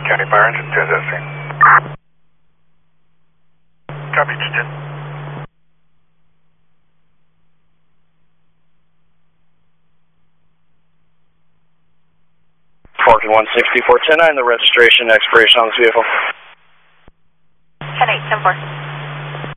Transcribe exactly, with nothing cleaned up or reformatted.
County Fire Engine, two S C. Copy, Jen. Parking one sixty-four ten nine, the registration expiration on this vehicle. ten eight ten four.